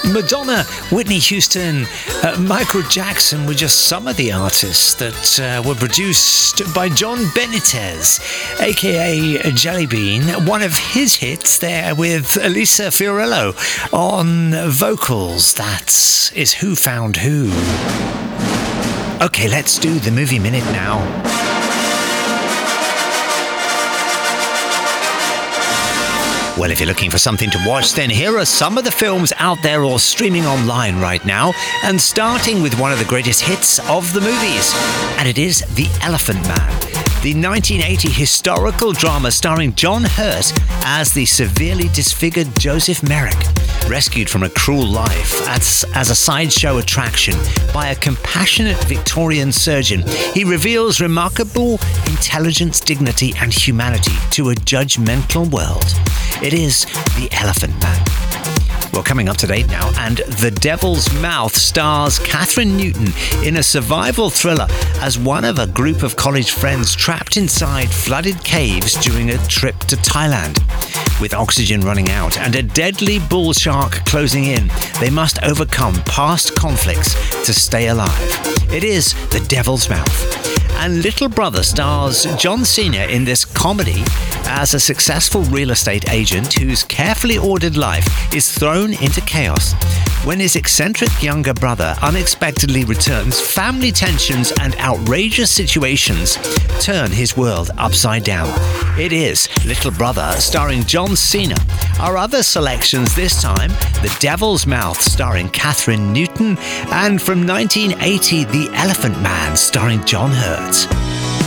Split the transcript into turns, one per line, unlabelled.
Madonna, Whitney Houston, Michael Jackson were just some of the artists that were produced by John Benitez, aka Jellybean. One of his hits there with Elisa Fiorillo on vocals. That is Who Found Who. Okay, let's do the movie minute now. Well, if you're looking for something to watch, then here are some of the films out there or streaming online right now, and starting with one of the greatest hits of the movies, and it is The Elephant Man, the 1980 historical drama starring John Hurt as the severely disfigured Joseph Merrick, rescued from a cruel life as a sideshow attraction by a compassionate Victorian surgeon. He reveals remarkable intelligence, dignity, and humanity to a judgmental world. It is The Elephant Man. Well, coming up to date now, and The Devil's Mouth stars Catherine Newton in a survival thriller as one of a group of college friends trapped inside flooded caves during a trip to Thailand. With oxygen running out and a deadly bull shark closing in, they must overcome past conflicts to stay alive. It is The Devil's Mouth. And Little Brother stars John Cena in this comedy as a successful real estate agent whose carefully ordered life is thrown into chaos. When his eccentric younger brother unexpectedly returns, family tensions and outrageous situations turn his world upside down. It is Little Brother starring John Cena. Our other selections this time, The Devil's Mouth starring Catherine Newton, and from 1980, The Elephant Man starring John Hurt.